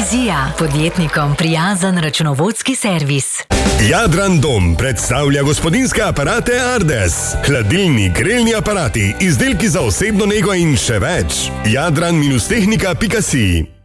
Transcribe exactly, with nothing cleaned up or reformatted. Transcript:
Vizija, podjetnikom prijazen računovodski servis. Jadran Dom predstavlja gospodinjske aparate Ardes. Hladilni, grelni aparati, izdelki za osebno nego in še več. jadran tehnika pika si